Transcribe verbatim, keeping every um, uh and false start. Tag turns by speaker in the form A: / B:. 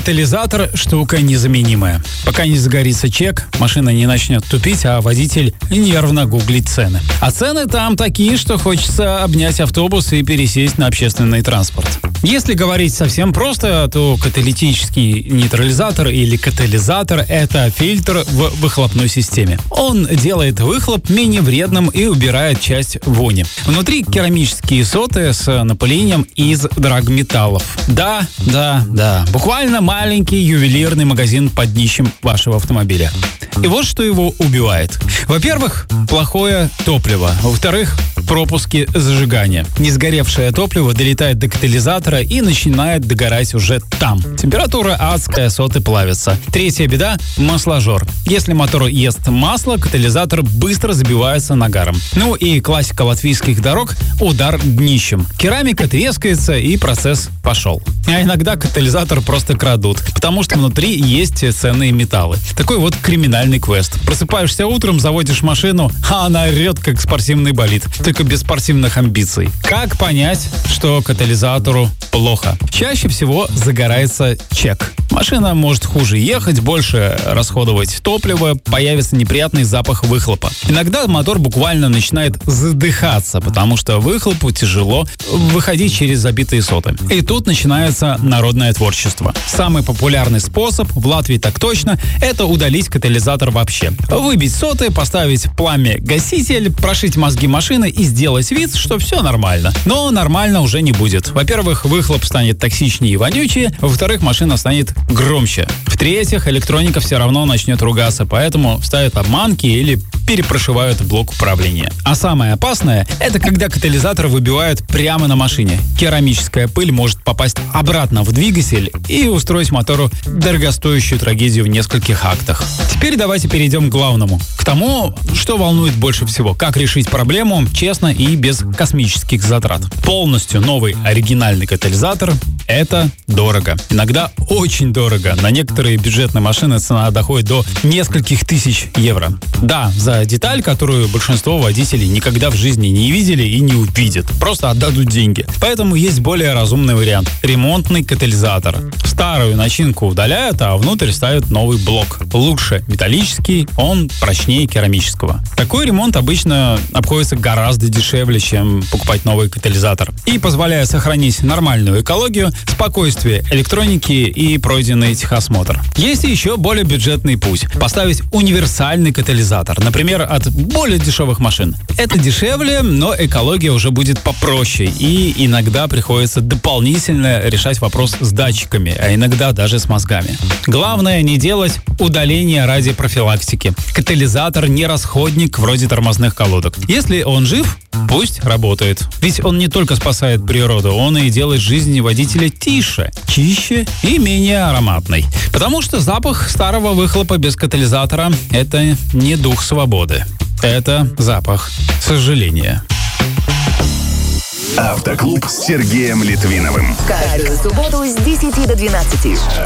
A: Катализатор – штука незаменимая. Пока не загорится чек, машина не начнет тупить, а водитель нервно гуглит цены. А цены там такие, что хочется обнять автобус и пересесть на общественный транспорт. Если говорить совсем просто, то каталитический нейтрализатор или катализатор – это фильтр в выхлопной системе. Он делает выхлоп менее вредным и убирает часть вони. Внутри керамические соты с напылением из драгметаллов. Да, да, да. Буквально маленький ювелирный магазин под днищем вашего автомобиля. И вот что его убивает. Во-первых, плохое топливо. Во-вторых, пропуски зажигания. Несгоревшее топливо долетает до катализатора и начинает догорать уже там. Температура адская, соты плавятся. Третья беда – масложор. Если мотор ест масло, катализатор быстро забивается нагаром. Ну и классика латвийских дорог – удар днищем. Керамика трескается и процесс пошел. А иногда катализатор просто крадут, потому что внутри есть ценные металлы. Такой вот криминальный квест. Просыпаешься утром, заводишь машину, а она орет, как спортивный болид, только без спортивных амбиций. Как понять, что катализатору плохо? Чаще всего загорается чек. Машина может хуже ехать, больше расходовать топливо, появится неприятный запах выхлопа. Иногда мотор буквально начинает задыхаться, потому что выхлопу тяжело выходить через забитые соты. И тут начинается народное творчество. Самый популярный способ, в Латвии так точно, это удалить катализатор вообще. Выбить соты, поставить в пламя гаситель, прошить мозги машины и сделать вид, что все нормально. Но нормально уже не будет. Во-первых, выхлоп станет токсичнее и вонючее. Во-вторых, машина станет громче. В-третьих, электроника все равно начнет ругаться, поэтому ставят обманки или перепрошивают блок управления. А самое опасное – это когда катализатор выбивают прямо на машине. Керамическая пыль может попасть обратно в двигатель и устроить мотору дорогостоящую трагедию в нескольких актах. Теперь давайте перейдем к главному. К тому, что волнует больше всего. Как решить проблему честно и без космических затрат. Полностью новый оригинальный катализатор – это дорого. Иногда очень дорого. На некоторые бюджетные машины цена доходит до нескольких тысяч евро. Да, за деталь, которую большинство водителей никогда в жизни не видели и не увидят. Просто отдадут деньги. Поэтому есть более разумный вариант – ремонтный катализатор. Старую начинку удаляют, а внутрь ставят новый блок. Лучше металлический, он прочнее керамического. Такой ремонт обычно обходится гораздо дешевле, чем покупать новый катализатор. И позволяет сохранить нормальную экологию, спокойствие электроники и пройденный техосмотр. Есть еще более бюджетный путь – поставить универсальный катализатор, например, от более дешевых машин. Это дешевле, но экология уже будет попроще, и иногда приходится дополнительно решать вопрос с датчиками, а иногда даже с мозгами. Главное не делать удаление ради профилактики. Катализатор не расходник вроде тормозных колодок. Если он жив, пусть работает. Ведь он не только спасает природу, он и делает жизнь водителя тише, чище и менее ароматной. Потому что запах старого выхлопа без катализатора – это не дух свободы. Это запах сожаления.
B: Автоклуб с Сергеем Литвиновым.
C: Каждую субботу с десяти до двенадцати.